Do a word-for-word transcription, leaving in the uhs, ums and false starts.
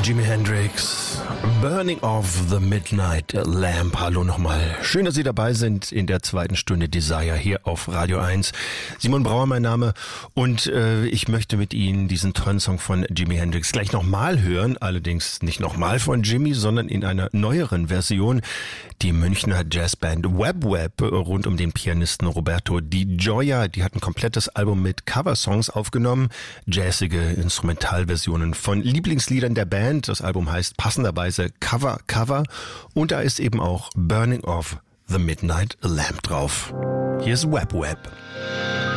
Jimi Hendrix, Burning of the Midnight Lamp. Hallo nochmal. Schön, dass Sie dabei sind in der zweiten Stunde Desire hier auf Radio eins. Simon Brauer mein Name und äh, ich möchte mit Ihnen diesen tollen Song von Jimi Hendrix gleich nochmal hören. Allerdings nicht nochmal von Jimi, sondern in einer neueren Version. Die Münchner Jazzband Web Web rund um den Pianisten Roberto Di Gioia, die hat ein komplettes Album mit Coversongs aufgenommen. Jazzige Instrumentalversionen von Lieblingsliedern der Band. Das Album heißt passenderweise Cover Cover und da ist eben auch Burning of the Midnight Lamp drauf. Hier ist Web Web.